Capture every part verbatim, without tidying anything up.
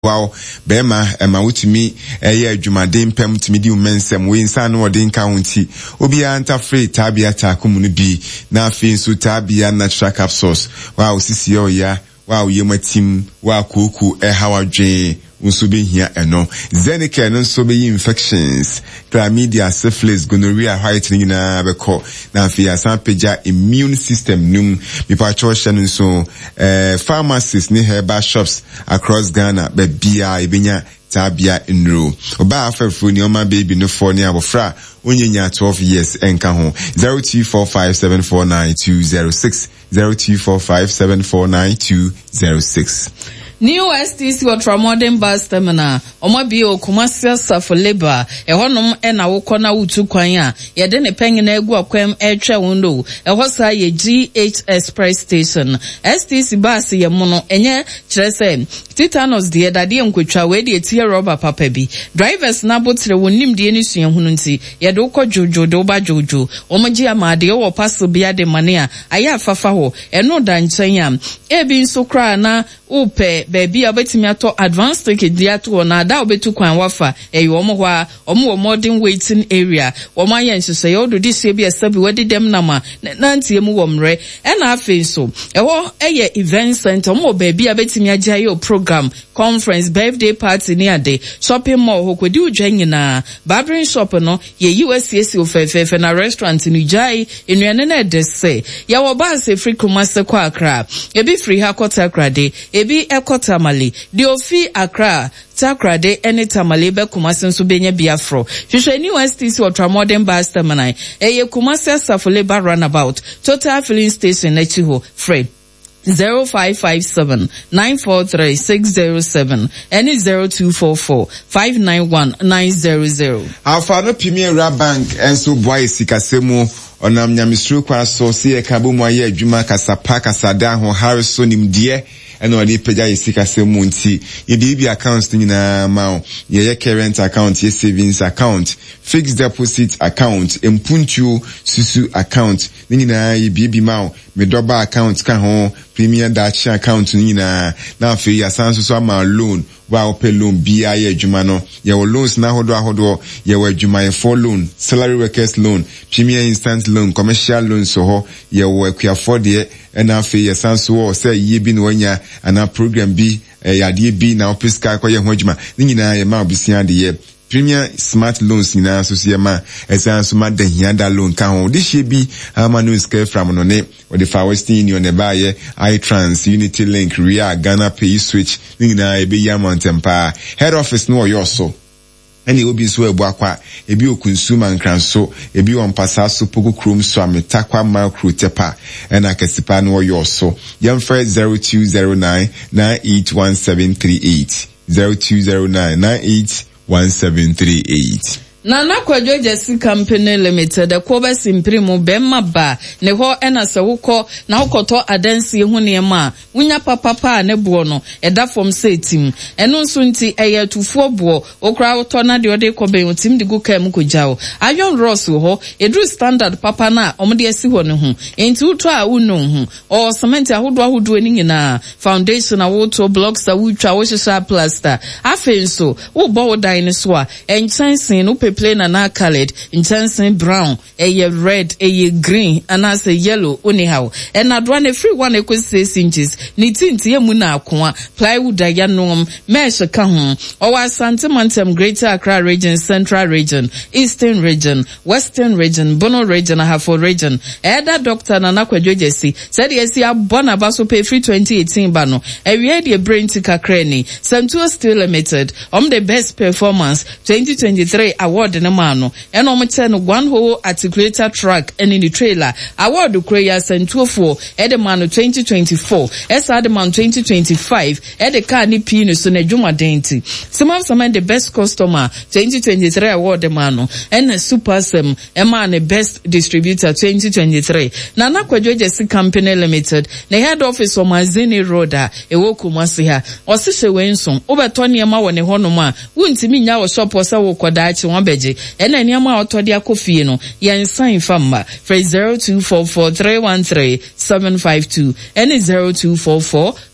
Wow, Bema, Emma Utimi, Aya Jumadin Pem Timidium Mensem, Win San Wardin County, Obia Antafre, Tabia Takumuni, Nafin Sutabia Natural Capsules, wow, Sisio ya, wow, Yema Tim, wow, Kuku, Ehawa J. Unsubi here eno Zenica no so be infections chlamydia syphilis gonorrhea whitening na beko na afia sanpeja immune system num mi pa chosha no so eh pharmacies ni herbal shops across Ghana be bia ibenya tabia inro oba afefu ni oma baby no for ni abofra onyenya twelve years enka ho zero two four five seven four nine two zero six zero two four five seven four nine two zero six. New S T C Ultramodern Bus Terminal, Omabi o Kumasi for Labor, a honum and our corner utu kwanya, ya dene pengen egu akwem airtra window, a hosa ye G H Express Station, S T C bus ye mono, enye, chrese, Titanos de daddy unkucha wedi etia rubber papebi, drivers nabotre wunim di eni suyen hununti, ya doko jojo doba jojo, omaji amade o paso biya de mania, aya fafaho, eno danchanya, ebi nsukra na, upe, baby abetimi ato advanced ticket dia to na da obetu kwan wafa e yomo hwa omo modern waiting area omo ayen so say odo di se bi esabi wadi dem na ma nantie mu womre e na afi so e ho eye event center omo baby abetimi agya yo program conference birthday party ni ade shopping mall ho kwedi udwan na barbering shop no ye U S C S ofefefe na restaurant ni jai enuane na de se ya wo ba se free Kumasi kwa Accra ebi free ha kota Accra de ebi ekota Tamale, the Ofi Accra, Takrade, any Tamale, be Kumasi nso benye biafro. Hwehwe ni S T C Ultramodern Bus Terminal, eye Kumasi Safuleba Runabout, Total Filling Station Nechiho, Fred. zero five five seven nine four three six zero seven and zero two four four five nine one nine zero zero. Alpha no Premier Bank and so boy sikasemu onam nyamisru kwa so se kabo mo aye adwuma kasapa kasada ho Harrison nimdie eno ade peja yisikasemu nti ye bi accounts ni na ma ye current account ye savings account fixed deposit account empuntu susu account ni na ye bi ma me double account ka ho premier dash account ni na na afi ya sanso so ama loan wa open loan bi aye adwuma no ye wo loans na hodo ahodo ye wo adwuma ye for loan salary workers loan premier instant loan commercial loan so ho ye wo akua for de na afi ya sanso wo say ye bi no nya ana program bi ya de bi na opiska kwa ye ho adwuma ni nyina ye ma obisia de ye Premier smart loans ni na so se ma esan so ma da hianda loan ka ho de hye bi ama no scale from no ne o de fa Western Union ne ba ye iTrans Unity Link Ria Ghana Pay Switch ni na e be ya montempa head office no yo so eni obi so ebu akwa ebi okunsuman nkranso ebi on pasa so pogo krom so ametakwa macro tepa ena kesipa no yo so yemfre zero two zero nine nine eight one seven three eight zero two zero nine nine eight one seven three eight. Na na kwadwo Jesse Company Limited akoba simprimo bemma ba ne ho ena se wukọ na wukoto adansi hu ne ma wunya papa pa ne bo no eda fom setim eno nso nti eye tufuo bo okra wuto na de ode koben otim de guka mu kojawo ayon ross ho edru standard papa na omde asi ho ne hu enti wuto a wunu hu o cement ahodo ahodo ni nyina foundation awoto blocks a wutwa wo hyehyɛ plaster afenso wo bo wo dan ne so a enchansen no plain na colored intense brown a red a green and as a yellow anyhow and adwa na free one equals six inches ni tinti emu na akwa plywood ya nom mesh ka ho o wa Santimantem Greater Accra region, Central region, Eastern region, Western region, Bono region, Ahafo region. Eda Doctor Nana Kwadwo Jesse said yesi abona baso pay free twenty eighteen ba no ewie de brain tika kreni Santua Steel Limited om the best performance twenty twenty-three award ne mano eno mo ten one whole articulator truck and in the trailer award kreya Santuofo ede mano twenty twenty-four esa de man twenty twenty-five ede car ni pino so na dwuma denti some of some the best customer twenty twenty-three award mano and super sem e man the best distributor twenty twenty-three Nana Kwadwo Jesse Company Limited the head office o Mazini Road a e wo Kumasi ha osihye wenson obeto ne ma wo ne honom a wuntimi nya wo shop o sa wo koda achi won beje ena ne ma otode akofie no yen sign famba for zero two four four three one three seven five two and zero two four four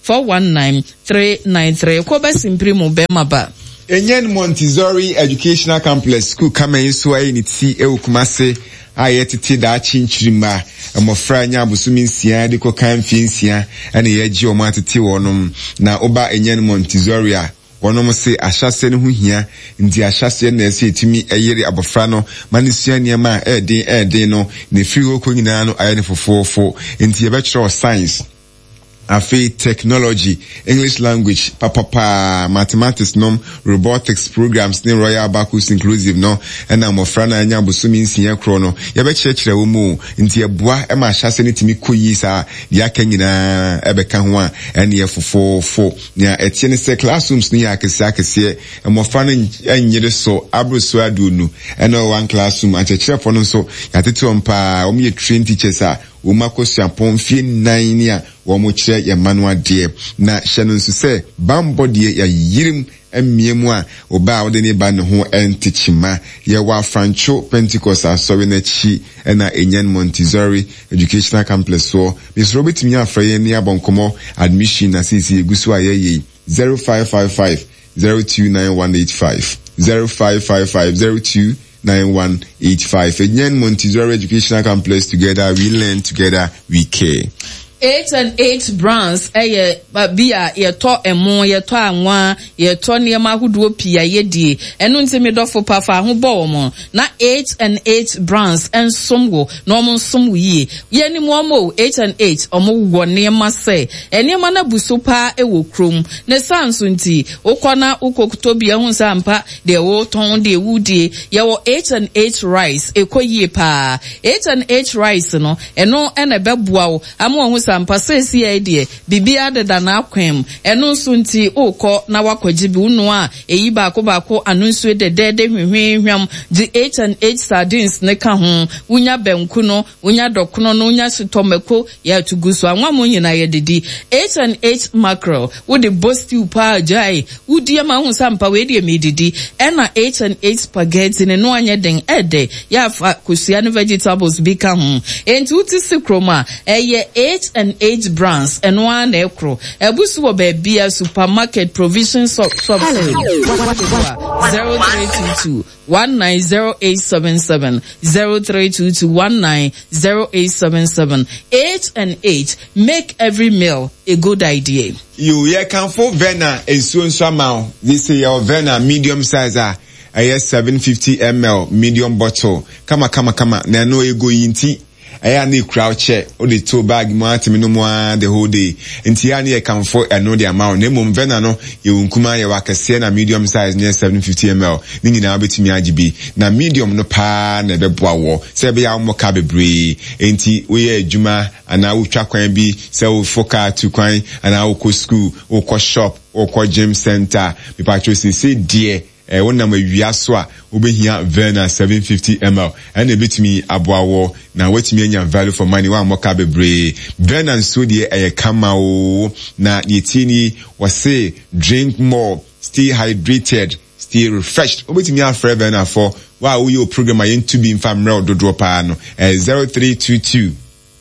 four one nine three nine three. Kobe Simprimo Bemaba. Enyen Montessori Educational Complex School kama yeso ayi ni ti ewu Kumase aye tete da chinchirima amofra nya abusumi nsia de ko kan fi nsia ene ye gi o ma tete wonom na oba Enyen Montessori a wonom se ahyase ne ho hia ndi ahyase na ese etimi eyere abofra no manisua niema e den e den no ne firi ho ko nyina no aye ne fofofo ndi ye be kire science afi technology, English language, papa, mathematics, nom, robotics programs, ni Royal Bacchus inclusive, no, and I'm a friend and Yabusumi senior chrono. Yabe church the umu, inti a bois, Emma Shassani Timi Kuyisa, Yakangina, Ebekanwa, and ye for four, four, near Etienne se classrooms near Akasakasi, and more fun and yet so, Abu Swadunu, and no one classroom at a chair for no so, Yatitu Ampa, Omi train teachers are. Umako Shampon Fie nine ya wamoche ya manwa die na Shannon se bambo die ya yirim emiemwa oba ode ne ba ne ho entichima ye wa Francho Pentecost asowe na chi na Enyen Montessori Educational Complex so Miss Robert mi afraye ni abonkomo admission na sisi egusu ayeye zero five five five zero two nine one eight five zero five five five zero two nine one eight five. Enyen Montessori Educational Complex, together we learn, together we care. Eight and eight brands, eh, bia, ye to emo, ye to anwa, ye to niyama huduo pia ye di, enu ntimi dofo pafa hubo omo, na eight and eight brands, en somgo, no mo somu ye, ye ni mo eight and eight, omo ugo niyama se, e niyama na busupa e wo krum, ne sansunti, ukona uko kutobi ya hunsa ampa, de wo ton de wudi, ye wo eight and eight rice, e ko ye pa, eight and eight rice no, eno ene bebuao, amo hunsa Sampase si idea bibia de dana kwem eno sunti okọ na wakwajibi unu a eyi baako baako anunsu de de de hwehwehwam di eight and eight sardines ne ka ho unya benku no unya dokuno no unya sitomeko ya tugusu anwa mo nyina ye didi eight and eight mackerel with the bosti upa jai udi ma hu sampa we de medidi ena eight and eight spaghetti ne no anya den ede ya fa kusia no vegetables bi ka ho enti uti sikroma eye eight and eight brands and one ekro ebusu wo bebia supermarket provision sub subsidy zero three two two one nine zero eight seven seven zero three two two one nine zero eight seven seven. Eight and eight make every meal a good idea. You ye can for Vena and soon somehow this is your Vena medium size ah a seven fifty milliliters medium bottle kama kama kama na no ego yinti I need crowd check or the two bag minimum the whole day. Until I need come for and know the amount. Name venano, you unkuma ya wakase na medium size near seven fifty milliliters. Ningi na abeti mi ajibi. Na medium no pa na bebwa wo. Sebe ya umo kabebre. Enti uye juma ana ucha kwen bi. Se ufoka tu kwen ana uko school, uko shop, uko gym center. Mipa chosi se die. Eh, one number wiaswa ube here Verna seven fifty milliliters and a bit me abuawo na wait me any value for money one more cabebre Verna and so die a kamao na yetini was say drink more, stay hydrated, stay refreshed. Ube me a Verna for wow you program I to be in family do drop ano eh zero three two two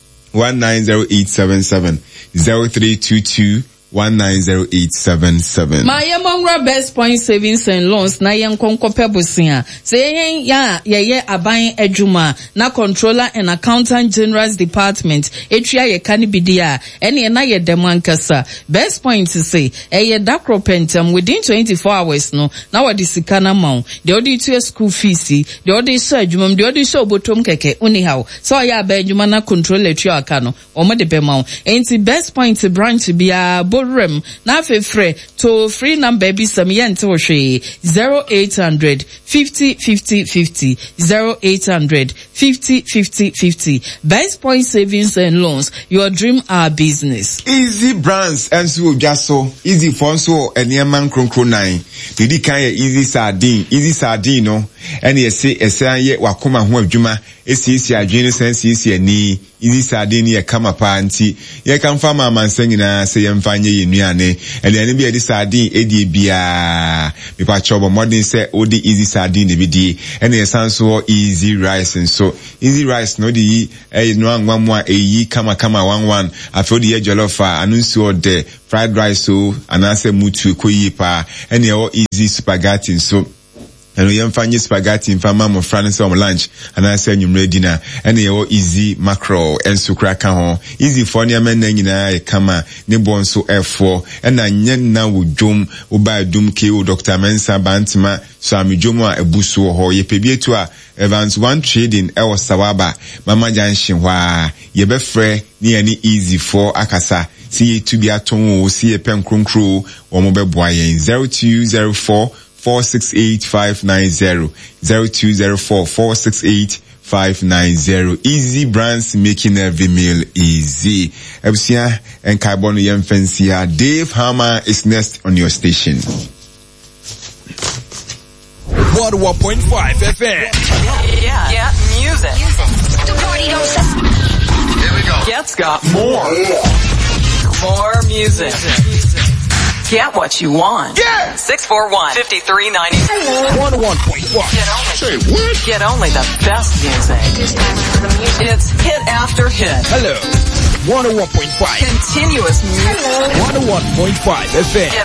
one nine zero eight seven seven zero three two two one nine zero eight seven seven. My Yamongra Best Point Savings and Loans na yen konkope busia. Say yen ya ye ye abayin ejuma na Controller and Accountant General's Department. Etria ye kanibidia. Eni na ye demankasa. Best Point to say e ye dakro pentam within twenty-four hours no. Na wadi sikana mau. The odi to school fees. The odi so ejumam. The odi so botom keke unihaw. So ya be ejuma na Controller etria akano. Oma de be mau. Enti Best Point branch biya Rem na fefre to free number be some yen to she zero eight hundred fifty fifty fifty zero eight hundred fifty fifty fifty. Best Point Savings and Loans, your dream our business. Easy brands and so just so easy for so and near man kronko nine. Didi kaya easy sardine, easy sardine no. And ye say a say ye wakoma ho adwuma esisi adwene sense esi ani easy sardine ye kama pa nti ye kan fa ma mansa nyina se ye mfa nye yenuane ele bi edi sardine edi bia me pa chobo modern se odi easy sardine bi di ene sanso easy rice nso easy rice no di e no anwamu a eyi kama kama one one afo di ye jollof anu nso de fried rice so anase mutu koyi pa ene o easy spaghetti nso eno yemfanye spaghetti mfama mo France on lunch anase nyumre dinner ene ye o easy mackerel enso kraka ho easy for ne men na nyina e kama ne bonso efo ena nyen na wodwom wo ba dum ke o Doctor Mensa Bantima so amidwom a ebusu ho ye pebietu a Evans One Trading e wo Sawaba mama junction hwa ye be frɛ ne ani easy for akasa si to be aton o si e pen kronkro wo mo be boa yen zero two zero four four six eight five nine zero zero two zero four four six eight five nine zero. Easy Brands, making every meal easy. Ebusia and Carbon Yem Fancy. Dave Hammer is next on your station. one oh one point five F M. Yeah, yeah, yeah, music. music. The party don't stop. Here we go. Get's got more. More music. Get what you want. Yeah! six four one, five three nine zero. one oh one point five. Get only, Say what? get only the best music. It's hit after hit. Hello. one oh one point five. Continuous music. one oh one point five F M. Get